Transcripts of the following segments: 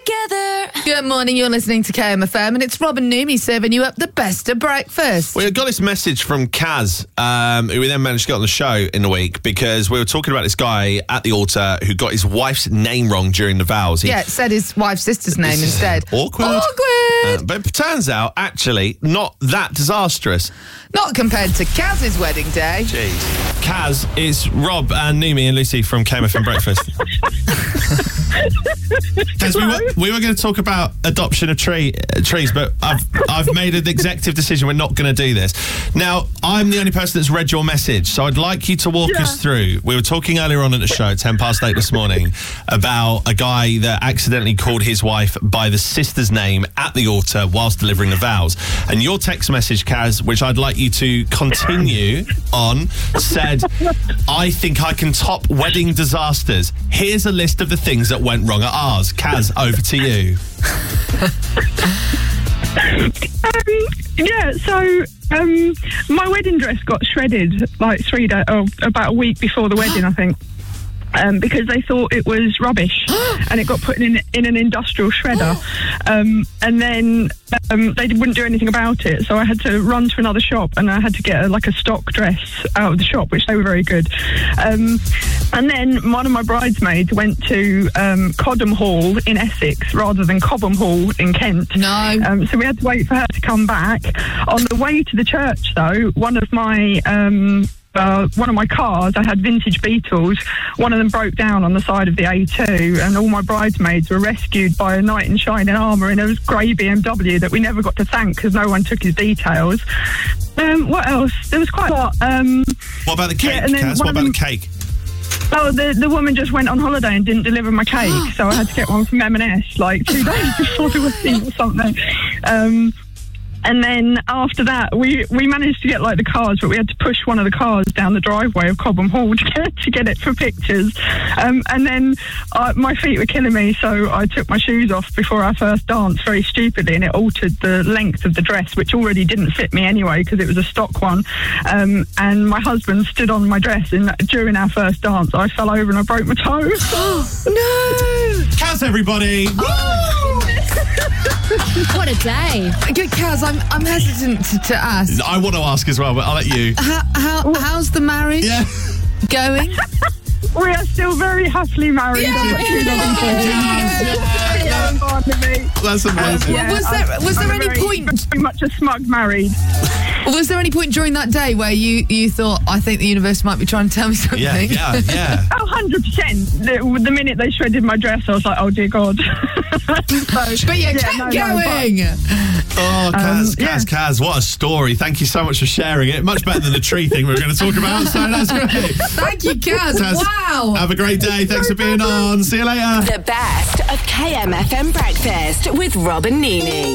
together. Good morning, you're listening to KMFM and it's Rob and Noomi serving you up the best of breakfast. We got this message from Kaz, who we then managed to get on the show in the week because we were talking about this guy at the altar who got his wife's name wrong during the vows. It said his wife's sister's name instead. Awkward. But it turns out, actually, not that disastrous. Not compared to Kaz's wedding day. Jeez. Kaz, it's Rob and Noomi and Lucy from KMFM Breakfast. Kaz, we were going to talk about adoption of trees, but I've made an executive decision. We're not going to do this. Now, I'm the only person that's read your message, so I'd like you to walk us through. We were talking earlier on at the show, 8:10 this morning, about a guy that accidentally called his wife by the sister's name at the altar whilst delivering the vows. And your text message, Kaz, which I'd like you to continue on, said, I think I can top wedding disasters. Here's a list of the things that went wrong at ours. Kaz, over to you. My wedding dress got shredded like about a week before the wedding, I think. Because they thought it was rubbish and it got put in an industrial shredder. And then they wouldn't do anything about it. So I had to run to another shop and I had to get a stock dress out of the shop, which they were very good. And then one of my bridesmaids went to Cobham Hall in Essex rather than Cobham Hall in Kent. No. So we had to wait for her to come back. On the way to the church, though, one of my cars, I had vintage Beetles, one of them broke down on the side of the A2 and all my bridesmaids were rescued by a knight in shining armour in a grey BMW that we never got to thank because no one took his details. What else? There was quite a lot. What about the cake, Kaz? What about the cake? Oh, the woman just went on holiday and didn't deliver my cake, so I had to get one from M&S 2 days before the wedding or something. And then after that, we managed to get the cars, but we had to push one of the cars down the driveway of Cobham Hall to get it for pictures. And then my feet were killing me, so I took my shoes off before our first dance very stupidly, and it altered the length of the dress, which already didn't fit me anyway because it was a stock one. And my husband stood on my dress, and during our first dance, I fell over and I broke my toe. No! Kaz, everybody! What a day. Good, Kaz, I'm hesitant to ask. I want to ask as well, but I'll let you. How's the marriage going? We are still very happily married. That's amazing. Was there any point? Very much a smug married. Was there any point during that day where you thought, I think the universe might be trying to tell me something? Yeah. Oh, 100%. The minute they shredded my dress, I was like, oh dear God. But you kept going. Oh, Kaz, what a story. Thank you so much for sharing it. Much better than the tree thing we were going to talk about, so that's great. Thank you, Kaz. Wow. Have a great day. Thanks for being on. See you later. The best of KMFM Breakfast with Rob and Nini.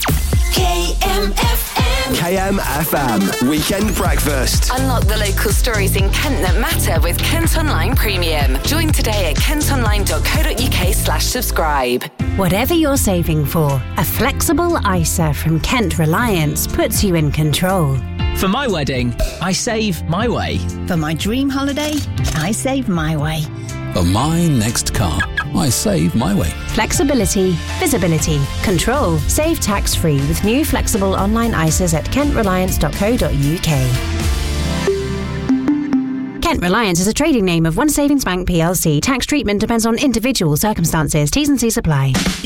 KMFM Weekend Breakfast. Unlock the local stories in Kent that matter with Kent Online Premium. Join today at kentonline.co.uk/subscribe. Whatever you're saving for, a flexible ISA from Kent Reliance puts you in control. For my wedding, I save my way. For my dream holiday, I save my way. For my next car, I save my way. Flexibility, visibility, control. Save tax-free with new flexible online ISAs at kentreliance.co.uk. Kent Reliance is a trading name of One Savings Bank plc. Tax treatment depends on individual circumstances. T's and C's apply.